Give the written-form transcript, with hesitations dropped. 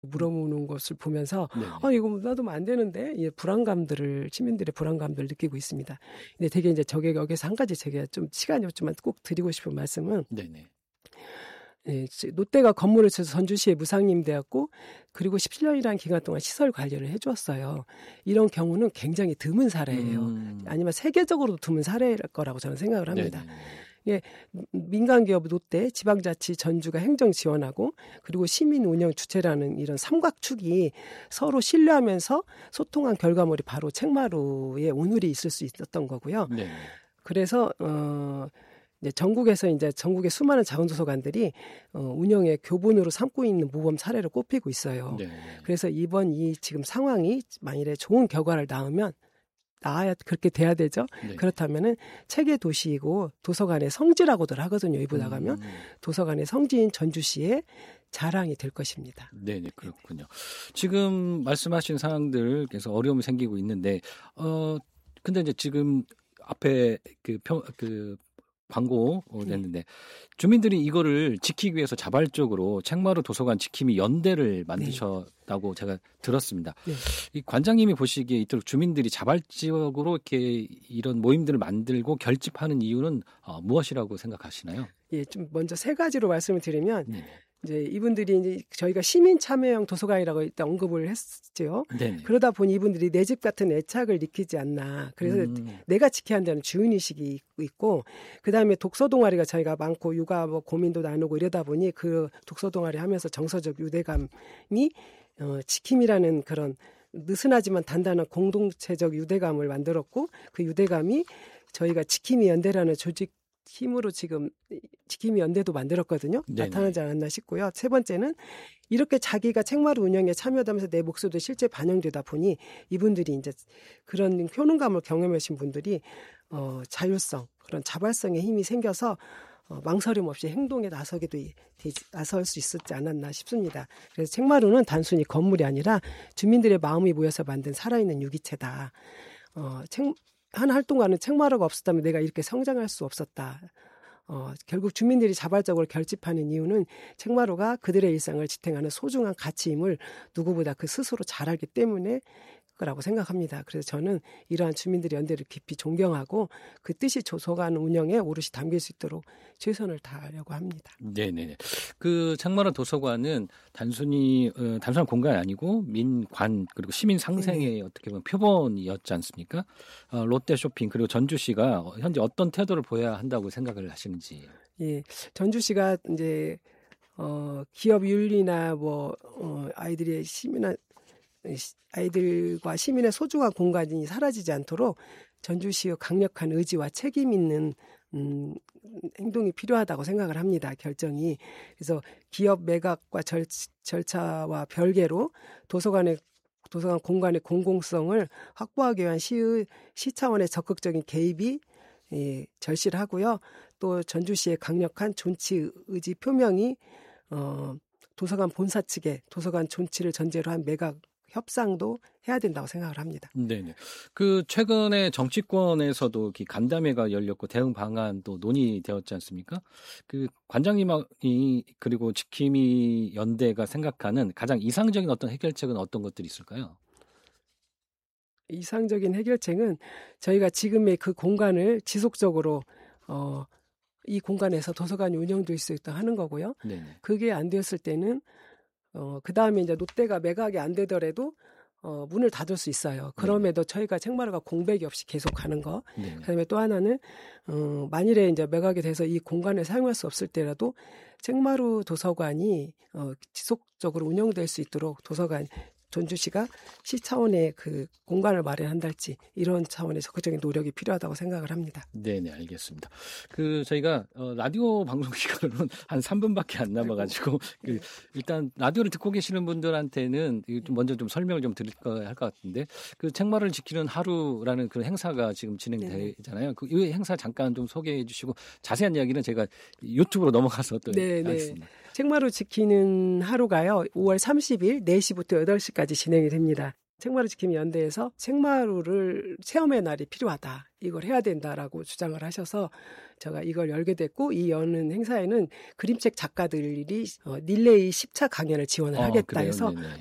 물어보는 것을 보면서 네네. 이거 놔두면 안 되는데 시민들의 불안감들을 느끼고 있습니다. 근데 되게 이제 여기서 한 가지 제가 좀 시간이 없지만 꼭 드리고 싶은 말씀은 네네. 예, 롯데가 건물을 쳐서 전주시에 무상임대했고 그리고 17년이라는 기간 동안 시설 관리를 해주었어요. 이런 경우는 굉장히 드문 사례예요. 아니면 세계적으로도 드문 사례일 거라고 저는 생각을 합니다. 네네. 예, 민간기업 롯데, 지방자치 전주가 행정 지원하고 그리고 시민 운영 주체라는 이런 삼각축이 서로 신뢰하면서 소통한 결과물이 바로 책마루에 오늘이 있을 수 있었던 거고요. 네. 그래서 이제 전국의 수많은 작은 도서관들이 운영의 교본으로 삼고 있는 모범 사례를 꼽히고 있어요. 네. 그래서 이번 이 지금 상황이 만일에 좋은 결과를 나아야 그렇게 돼야 되죠. 네. 그렇다면은 책의 도시이고 도서관의 성지라고들 하거든요. 이부 나가면 도서관의 성지인 전주시의 자랑이 될 것입니다. 네네, 그렇군요. 지금 말씀하신 상황들께서 어려움이 생기고 있는데, 근데 이제 지금 앞에 광고 냈는데 주민들이 이거를 지키기 위해서 자발적으로 책마루 도서관 지킴이 연대를 만드셨다고 제가 들었습니다. 네. 이 관장님이 보시기에 이토록 주민들이 자발적으로 이렇게 이런 모임들을 만들고 결집하는 이유는 무엇이라고 생각하시나요? 예, 좀 먼저 세 가지로 말씀을 드리면 네네. 이제 이분들이 이제 저희가 시민 참여형 도서관이라고 일단 언급을 했죠. 네네. 그러다 보니 이분들이 내 집 같은 애착을 느끼지 않나. 그래서 내가 지켜야 한다는 주인의식이 있고, 그 다음에 독서 동아리가 저희가 많고 육아 고민도 나누고 이러다 보니 그 독서 동아리 하면서 정서적 유대감이 지킴이라는 그런 느슨하지만 단단한 공동체적 유대감을 만들었고, 그 유대감이 저희가 지킴이 연대라는 조직 힘으로 지금 지킴이 연대도 만들었거든요. 네네. 나타나지 않았나 싶고요. 세 번째는 이렇게 자기가 책마루 운영에 참여하면서 내 목소리도 실제 반영되다 보니 이분들이 이제 그런 효능감을 경험하신 분들이 자율성, 그런 자발성의 힘이 생겨서 망설임 없이 행동에 나설 수 있었지 않았나 싶습니다. 그래서 책마루는 단순히 건물이 아니라 주민들의 마음이 모여서 만든 살아있는 유기체다. 한 활동가는 책마루가 없었다면 내가 이렇게 성장할 수 없었다. 결국 주민들이 자발적으로 결집하는 이유는 책마루가 그들의 일상을 지탱하는 소중한 가치임을 누구보다 그 스스로 잘 알기 때문에 거라고 생각합니다. 그래서 저는 이러한 주민들의 연대를 깊이 존경하고 그 뜻이 도서관 운영에 오롯이 담길 수 있도록 최선을 다하려고 합니다. 네네. 그 책마루 도서관은 단순한 공간이 아니고 민관 그리고 시민 상생의 어떻게 보면 표본이었지 않습니까? 롯데 쇼핑 그리고 전주시가 현재 어떤 태도를 보여야 한다고 생각을 하시는지. 예, 전주시가 이제 기업 윤리나 아이들과 시민의 소중한 공간이 사라지지 않도록 전주시의 강력한 의지와 책임 있는 행동이 필요하다고 생각을 합니다. 결정이. 그래서 기업 매각과 절차와 별개로 도서관 공간의 공공성을 확보하기 위한 시 차원의 적극적인 개입이 절실하고요. 또 전주시의 강력한 존치 의지 표명이 도서관 본사 측에 도서관 존치를 전제로 한 매각 협상도 해야 된다고 생각을 합니다. 네네. 그 최근에 정치권에서도 간담회가 열렸고 대응 방안도 논의되었지 않습니까? 그 관장님이 그리고 지킴이 연대가 생각하는 가장 이상적인 어떤 해결책은 어떤 것들이 있을까요? 이상적인 해결책은 저희가 지금의 그 공간을 지속적으로 이 공간에서 도서관이 운영될 수 있도록 하는 거고요. 네네. 그게 안 되었을 때는 그 다음에 이제 롯데가 매각이 안 되더라도 문을 닫을 수 있어요. 그럼에도 저희가 책마루가 공백이 없이 계속 가는 거. 네네. 그다음에 또 하나는 만일에 이제 매각이 돼서 이 공간을 사용할 수 없을 때라도 책마루 도서관이 지속적으로 운영될 수 있도록 전주시가 시 차원의 그 공간을 마련한달지 이런 차원의 적극적인 노력이 필요하다고 생각을 합니다. 네네, 알겠습니다. 저희가 라디오 방송 시간으로는 한 3분밖에 안 남아가지고 일단 라디오를 듣고 계시는 분들한테는 먼저 좀 설명을 좀 드릴 거 할 것 같은데 그 책마루를 지키는 하루라는 그런 행사가 지금 진행되잖아요. 이 행사 잠깐 좀 소개해 주시고 자세한 이야기는 제가 유튜브로 넘어가서 또 하겠습니다. 책마루 지키는 하루가요. 5월 30일 4시부터 8시까지 진행이 됩니다. 책마루 지킴이 연대에서 책마루를 체험의 날이 필요하다. 이걸 해야 된다라고 주장을 하셔서 제가 이걸 열게 됐고 이 여는 행사에는 그림책 작가들이 릴레이 10차 강연을 지원을 하겠다 그래요? 해서 네네.